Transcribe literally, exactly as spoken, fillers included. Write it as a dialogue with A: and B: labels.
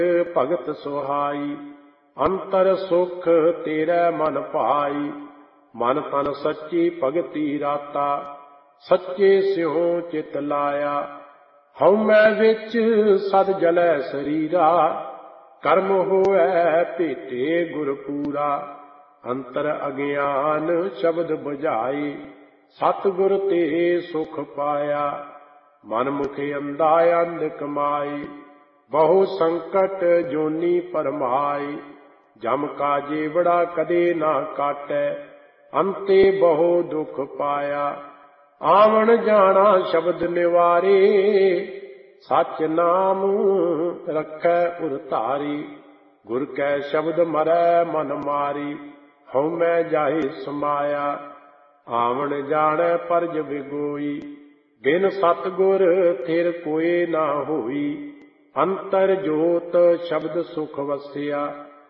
A: ਭਗਤ ਸੁਹਾਈ। ਅੰਤਰ ਸੁਖ ਤੇਰੇ ਮਨ ਭਾਈ, ਮਨ ਤਨ ਸੱਚੀ ਭਗਤੀ ਰਾਤਾ। ਸੱਚੇ ਸਿਉ ਚਿਤ ਲਾਇਆ, ਹਉਮੈ ਵਿੱਚ ਸਦ ਜਲੈ ਸਰੀਰਾ। ਕਰਮ ਹੋਐ ਭੇਟੇ ਗੁਰ ਪੂਰਾ, ਅੰਤਰ ਅਗਿਆਨ ਸ਼ਬਦ ਬੁਝਾਈ। ਸਤਿਗੁਰ ਤੇ ਸੁਖ ਪਾਇਆ, ਮਨ ਮੁਖ ਅੰਧਾ ਅੰਧ ਕਮਾਈ। ਬਹੁ ਸੰਕਟ ਜੋਨੀ ਪਰਮਾਈ, ਜਮ ਕਾ ਜੇਵੜਾ ਕਦੇ ਨਾ ਕਾਟੈ। ਅੰਤੇ ਬਹੁ ਦੁਖ ਪਾਇਆ, ਆਵਣ ਜਾਣਾ ਸ਼ਬਦ ਨਿਵਾਰੇ। ਸਚ ਨਾਮ ਰੱਖੈ ਉਰ ਧਾਰੀ, ਗੁਰ ਕੈ ਸ਼ਬਦ ਮਰੈ ਮਨ ਮਾਰੀ। ਹਉਮੈ ਜਾਹਿ ਸਮਾਇਆ, ਆਵਣ ਜਾਣੈ ਪਰਜ ਵਿਗੋਈ। ਬਿਨ ਸਤਿਗੁਰ ਥਿਰ ਕੋਇ ਨਾ ਹੋਈ, ਅੰਤਰ ਜੋਤ ਸ਼ਬਦ ਸੁਖ ਵਸਿਆ।